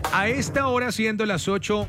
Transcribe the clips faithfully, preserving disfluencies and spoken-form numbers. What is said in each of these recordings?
A esta hora, siendo las ocho.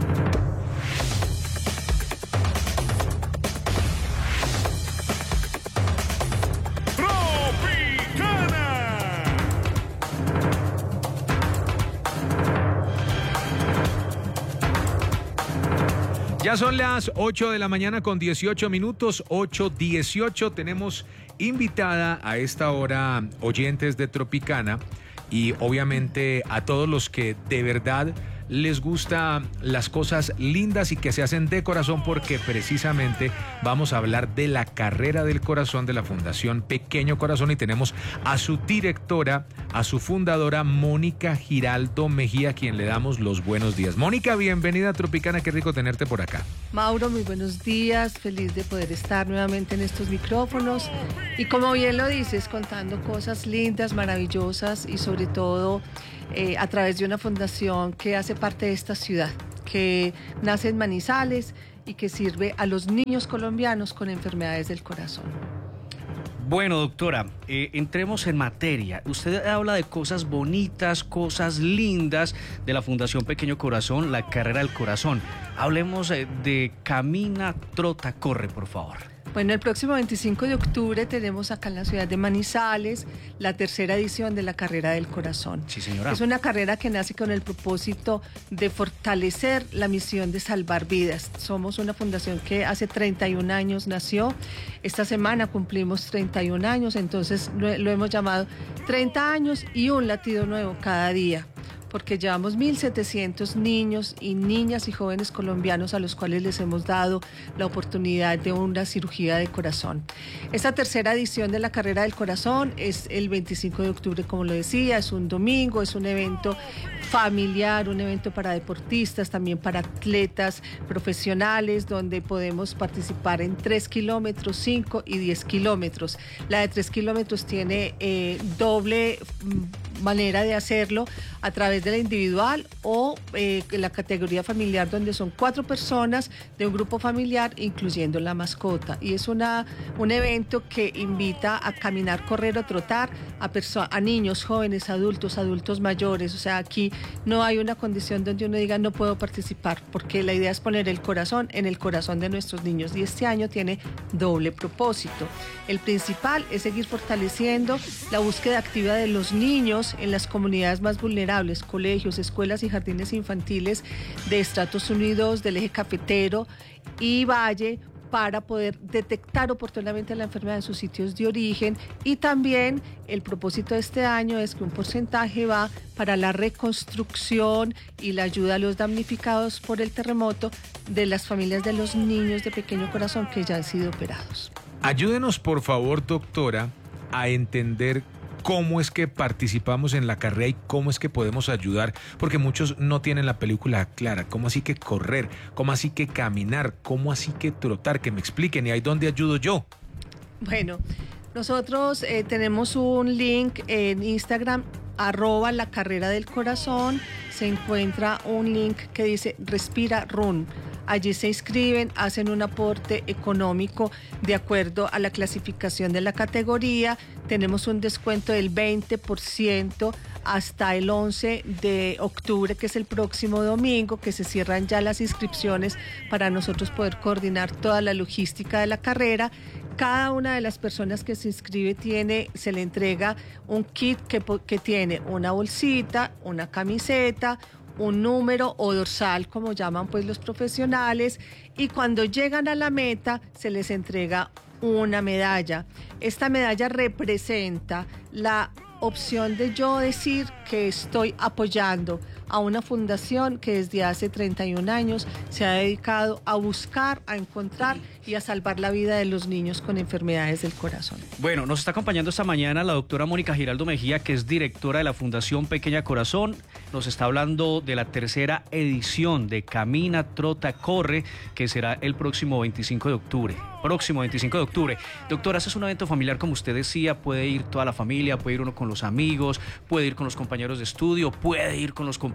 Ya son las ocho de la mañana con dieciocho minutos, ocho dieciocho. Tenemos invitada a esta hora oyentes de Tropicana y obviamente a todos los que de verdad les gusta las cosas lindas y que se hacen de corazón, porque precisamente vamos a hablar de la carrera del corazón de la Fundación Pequeño Corazón y tenemos a su directora, a su fundadora, Mónica Giraldo Mejía, a quien le damos los buenos días. Mónica, bienvenida a Tropicana, qué rico tenerte por acá. Mauro, muy buenos días, feliz de poder estar nuevamente en estos micrófonos y, como bien lo dices, contando cosas lindas, maravillosas y sobre todo eh, a través de una fundación que hace parte de esta ciudad, que nace en Manizales y que sirve a los niños colombianos con enfermedades del corazón. Bueno, doctora, eh, entremos en materia. Usted habla de cosas bonitas, cosas lindas de la Fundación Pequeño Corazón, la carrera del corazón. Hablemos eh, de Camina, Trota, Corre, por favor. Bueno, el próximo veinticinco de octubre tenemos acá en la ciudad de Manizales la tercera edición de la Carrera del Corazón. Sí, señora. Es una carrera que nace con el propósito de fortalecer la misión de salvar vidas. Somos una fundación que hace treinta y un años nació. Esta semana cumplimos treinta y un años, entonces lo, lo hemos llamado treinta años y un latido nuevo cada día, porque llevamos mil setecientos niños y niñas y jóvenes colombianos a los cuales les hemos dado la oportunidad de una cirugía de corazón. Esta tercera edición de la Carrera del Corazón es el veinticinco de octubre, como lo decía, es un domingo, es un evento familiar, un evento para deportistas, también para atletas profesionales, donde podemos participar en tres kilómetros, cinco y diez kilómetros. La de tres kilómetros tiene eh, doble manera de hacerlo a través de la individual o eh, la categoría familiar, donde son cuatro personas de un grupo familiar, incluyendo la mascota. Y es una, un evento que invita a caminar, correr o trotar a, a niños, jóvenes, adultos, adultos mayores. O sea, aquí no hay una condición donde uno diga no puedo participar, porque la idea es poner el corazón en el corazón de nuestros niños. Y este año tiene doble propósito. El principal es seguir fortaleciendo la búsqueda activa de los niños en las comunidades más vulnerables, colegios, escuelas y jardines infantiles de estratos unidos, del eje cafetero y valle, para poder detectar oportunamente la enfermedad en sus sitios de origen. Y también el propósito de este año es que un porcentaje va para la reconstrucción y la ayuda a los damnificados por el terremoto de las familias de los niños de Pequeño Corazón que ya han sido operados. Ayúdenos, por favor, doctora, a entender cómo es que participamos en la carrera y cómo es que podemos ayudar, porque muchos no tienen la película clara. ¿Cómo así que correr? ¿Cómo así que caminar? ¿Cómo así que trotar? Que me expliquen, ¿y ahí dónde ayudo yo? Bueno, nosotros eh, tenemos un link en Instagram, arroba la carrera del corazón. Se encuentra un link que dice Respira Run. Allí se inscriben, hacen un aporte económico de acuerdo a la clasificación de la categoría. Tenemos un descuento del veinte por ciento hasta el once de octubre, que es el próximo domingo, que se cierran ya las inscripciones para nosotros poder coordinar toda la logística de la carrera. Cada una de las personas que se inscribe tiene, se le entrega un kit que, que tiene una bolsita, una camiseta, un número o dorsal, como llaman pues los profesionales, y cuando llegan a la meta se les entrega una medalla. Esta medalla representa la opción de yo decir que estoy apoyando a una fundación que desde hace treinta y un años se ha dedicado a buscar, a encontrar y a salvar la vida de los niños con enfermedades del corazón. Bueno, nos está acompañando esta mañana la doctora Mónica Giraldo Mejía, que es directora de la Fundación Pequeño Corazón. Nos está hablando de la tercera edición de Camina, Trota, Corre, que será el próximo veinticinco de octubre. Próximo veinticinco de octubre. Doctora, este es un evento familiar, como usted decía, puede ir toda la familia, puede ir uno con los amigos, puede ir con los compañeros de estudio, puede ir con los compañeros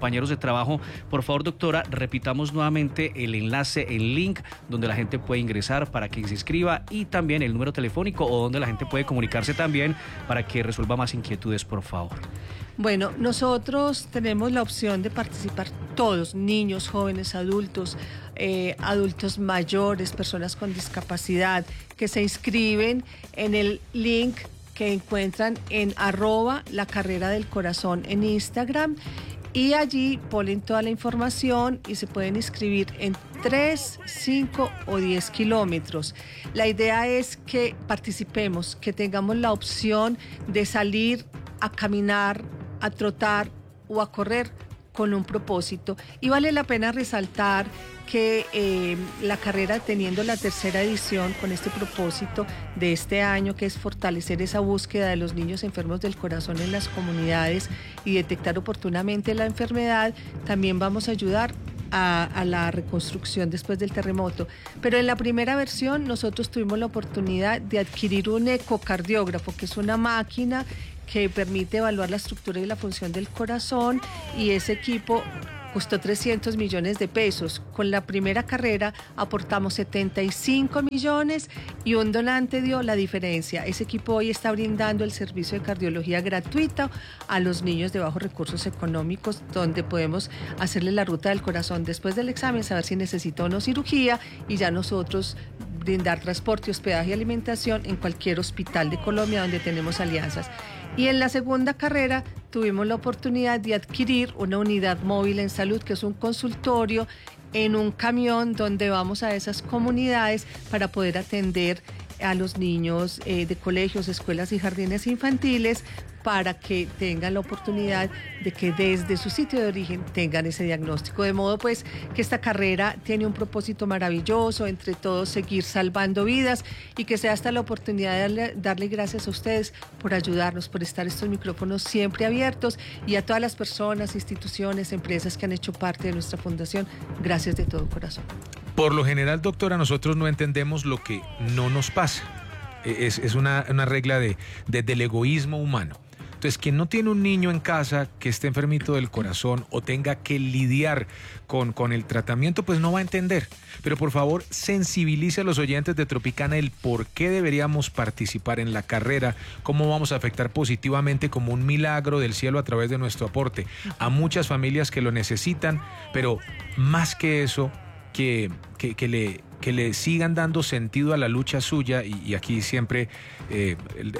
compañeros de trabajo. Por favor, doctora, repitamos nuevamente el enlace, el link donde la gente puede ingresar para que se inscriba y también el número telefónico o donde la gente puede comunicarse también para que resuelva más inquietudes, por favor. Bueno, nosotros tenemos la opción de participar todos, niños, jóvenes, adultos, eh, adultos mayores, personas con discapacidad, que se inscriben en el link que encuentran en arroba la carrera del corazón en Instagram, y allí ponen toda la información y se pueden inscribir en tres, cinco o diez kilómetros. La idea es que participemos, que tengamos la opción de salir a caminar, a trotar o a correr con un propósito. Y vale la pena resaltar que eh, la carrera, teniendo la tercera edición con este propósito de este año, que es fortalecer esa búsqueda de los niños enfermos del corazón en las comunidades y detectar oportunamente la enfermedad, también vamos a ayudar a, a la reconstrucción después del terremoto. Pero en la primera versión nosotros tuvimos la oportunidad de adquirir un ecocardiógrafo, que es una máquina que permite evaluar la estructura y la función del corazón, y ese equipo costó trescientos millones de pesos. Con la primera carrera aportamos setenta y cinco millones y un donante dio la diferencia. Ese equipo hoy está brindando el servicio de cardiología gratuita a los niños de bajos recursos económicos, donde podemos hacerle la ruta del corazón después del examen, saber si necesita o no cirugía, y ya nosotros brindar transporte, hospedaje y alimentación en cualquier hospital de Colombia donde tenemos alianzas. Y en la segunda carrera tuvimos la oportunidad de adquirir una unidad móvil en salud, que es un consultorio en un camión donde vamos a esas comunidades para poder atender a los niños eh, de colegios, escuelas y jardines infantiles, para que tengan la oportunidad de que desde su sitio de origen tengan ese diagnóstico. De modo pues que esta carrera tiene un propósito maravilloso, entre todos seguir salvando vidas, y que sea hasta la oportunidad de darle, darle gracias a ustedes por ayudarnos, por estar estos micrófonos siempre abiertos, y a todas las personas, instituciones, empresas que han hecho parte de nuestra fundación, gracias de todo corazón. Por lo general, doctora, nosotros no entendemos lo que no nos pasa. Es, es una, una regla de, de, del egoísmo humano. Entonces, quien no tiene un niño en casa que esté enfermito del corazón o tenga que lidiar con, con el tratamiento, pues no va a entender. Pero por favor, sensibilice a los oyentes de Tropicana el por qué deberíamos participar en la carrera, cómo vamos a afectar positivamente como un milagro del cielo a través de nuestro aporte a muchas familias que lo necesitan, pero más que eso, que, que, que le... que le sigan dando sentido a la lucha suya, y, y aquí siempre eh,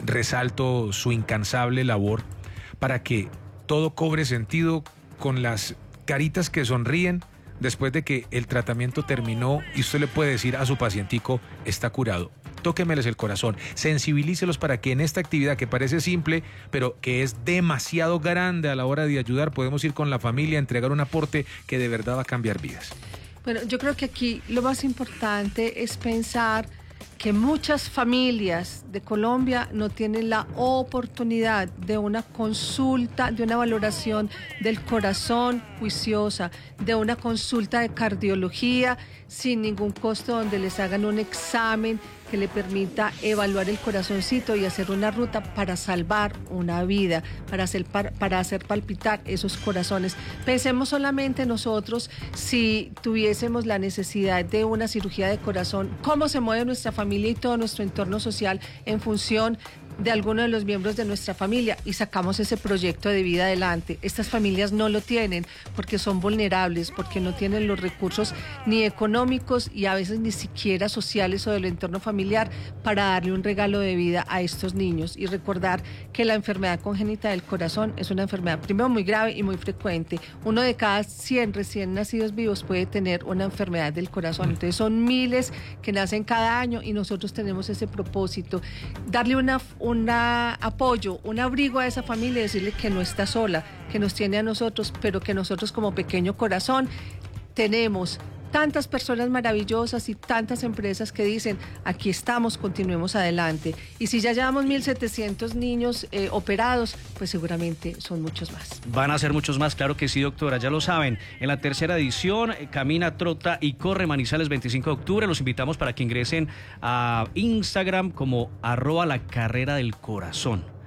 resalto su incansable labor, para que todo cobre sentido, con las caritas que sonríen después de que el tratamiento terminó y usted le puede decir a su pacientico, está curado. Tóquemeles el corazón, sensibilícelos para que en esta actividad que parece simple, pero que es demasiado grande a la hora de ayudar, podemos ir con la familia a entregar un aporte que de verdad va a cambiar vidas. Bueno, yo creo que aquí lo más importante es pensar que muchas familias de Colombia no tienen la oportunidad de una consulta, de una valoración del corazón juiciosa, de una consulta de cardiología sin ningún costo, donde les hagan un examen que le permita evaluar el corazoncito y hacer una ruta para salvar una vida, para hacer, para hacer palpitar esos corazones. Pensemos solamente nosotros, si tuviésemos la necesidad de una cirugía de corazón, cómo se mueve nuestra familia y todo nuestro entorno social en función de alguno de los miembros de nuestra familia, y sacamos ese proyecto de vida adelante. Estas familias no lo tienen porque son vulnerables, porque no tienen los recursos ni económicos y a veces ni siquiera sociales o del entorno familiar para darle un regalo de vida a estos niños. Y recordar que la enfermedad congénita del corazón es una enfermedad primero muy grave y muy frecuente. Uno de cada cien recién nacidos vivos puede tener una enfermedad del corazón. Entonces son miles que nacen cada año, y nosotros tenemos ese propósito, darle una un apoyo, un abrigo a esa familia, decirle que no está sola, que nos tiene a nosotros, pero que nosotros como Pequeño Corazón tenemos tantas personas maravillosas y tantas empresas que dicen, aquí estamos, continuemos adelante. Y si ya llevamos mil setecientos niños eh, operados, pues seguramente son muchos más. Van a ser muchos más, claro que sí, doctora, ya lo saben. En la tercera edición, eh, Camina, Trota y Corre Manizales veinticinco de octubre. Los invitamos para que ingresen a Instagram como arroba la carrera del corazón.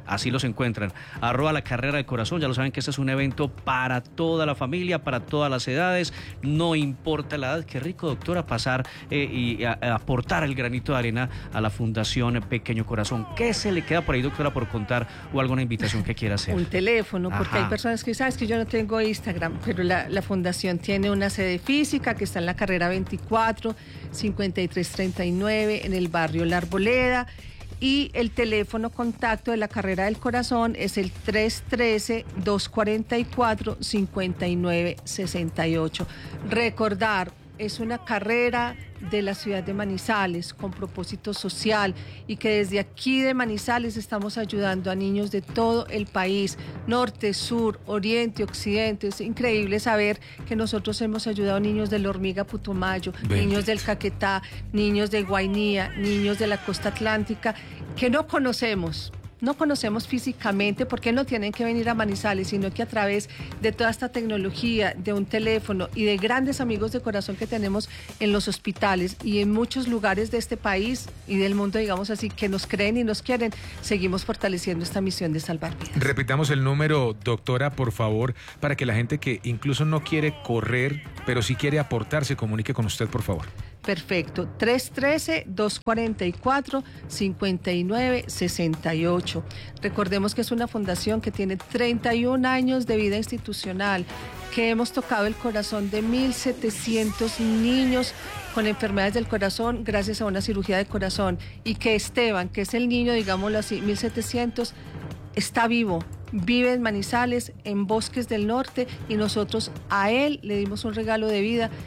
así los encuentran. Arroba la carrera del corazón, ya lo saben que este es un evento para toda la familia, para todas las edades, no importa la edad. Qué rico, doctora, pasar eh, y a, a aportar el granito de arena a la Fundación Pequeño Corazón. ¿Qué se le queda por ahí, doctora, por contar o alguna invitación que quiera hacer? Un teléfono, porque Ajá. hay personas que sabes que yo no tengo Instagram, pero la, la fundación tiene una sede física que está en la carrera veinticuatro, cincuenta y tres treinta y nueve en el barrio La Arboleda. Y el teléfono contacto de la Carrera del Corazón es el tres uno tres, dos cuatro cuatro, cinco nueve seis ocho. Recordar, es una carrera de la ciudad de Manizales con propósito social y que desde aquí de Manizales estamos ayudando a niños de todo el país, norte, sur, oriente, occidente. Es increíble saber que nosotros hemos ayudado a niños de la Hormiga Putumayo, Bendito. niños del Caquetá, niños de Guainía, niños de la costa atlántica que no conocemos. No conocemos físicamente porque no tienen que venir a Manizales, sino que a través de toda esta tecnología, de un teléfono y de grandes amigos de corazón que tenemos en los hospitales y en muchos lugares de este país y del mundo, digamos así, que nos creen y nos quieren, seguimos fortaleciendo esta misión de salvar vidas. Repitamos el número, doctora, por favor, para que la gente que incluso no quiere correr, pero sí quiere aportar, se comunique con usted, por favor. Perfecto, tres uno tres, dos cuatro cuatro, cinco nueve seis ocho. Recordemos que es una fundación que tiene treinta y un años de vida institucional, que hemos tocado el corazón de mil setecientos niños con enfermedades del corazón gracias a una cirugía de corazón, y que Esteban, que es el niño, digámoslo así, mil setecientos, está vivo. Vive en Manizales, en Bosques del Norte, y nosotros a él le dimos un regalo de vida